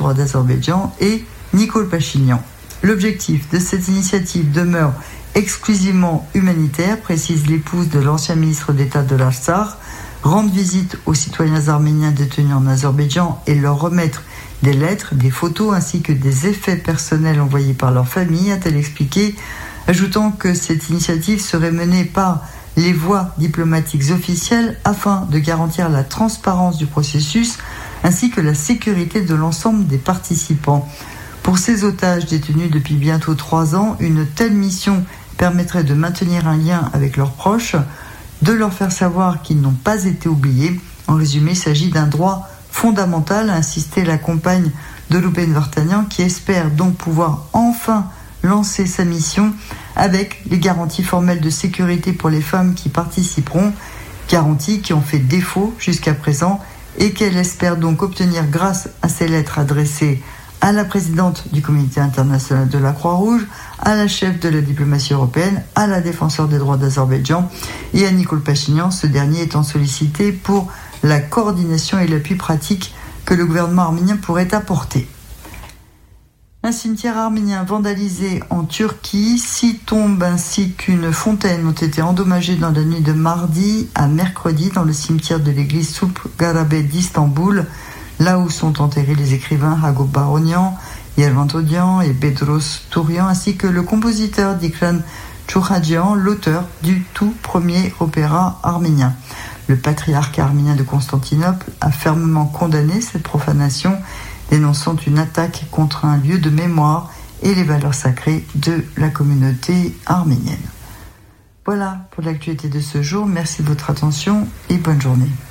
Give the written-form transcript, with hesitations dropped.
droits d'Azerbaïdjan, et Nikol Pachinian. L'objectif de cette initiative demeure exclusivement humanitaire, précise l'épouse de l'ancien ministre d'État de l'Artsakh, rendre visite aux citoyens arméniens détenus en Azerbaïdjan et leur remettre des lettres, des photos ainsi que des effets personnels envoyés par leur famille, a-t-elle expliqué, ajoutant que cette initiative serait menée par les voies diplomatiques officielles afin de garantir la transparence du processus ainsi que la sécurité de l'ensemble des participants. Pour ces otages détenus depuis bientôt 3 ans, une telle mission permettrait de maintenir un lien avec leurs proches, de leur faire savoir qu'ils n'ont pas été oubliés. En résumé, il s'agit d'un droit fondamental, a insisté la compagne de Louben Vartanian, qui espère donc pouvoir enfin lancer sa mission avec les garanties formelles de sécurité pour les femmes qui participeront, garanties qui ont fait défaut jusqu'à présent et qu'elle espère donc obtenir grâce à ces lettres adressées à la présidente du Comité international de la Croix-Rouge, à la chef de la diplomatie européenne, à la défenseur des droits d'Azerbaïdjan et à Nikol Pachinian, ce dernier étant sollicité pour la coordination et l'appui pratique que le gouvernement arménien pourrait apporter. Un cimetière arménien vandalisé en Turquie, 6 tombes ainsi qu'une fontaine ont été endommagées dans la nuit de mardi à mercredi dans le cimetière de l'église Soup Garabé d'Istanbul, là où sont enterrés les écrivains Hagop Baronian, Yervant Odian et Bedros Tourian, ainsi que le compositeur Dikran Tchoukhadjian, l'auteur du tout premier opéra arménien. Le patriarcat arménien de Constantinople a fermement condamné cette profanation, dénonçant une attaque contre un lieu de mémoire et les valeurs sacrées de la communauté arménienne. Voilà pour l'actualité de ce jour. Merci de votre attention et bonne journée.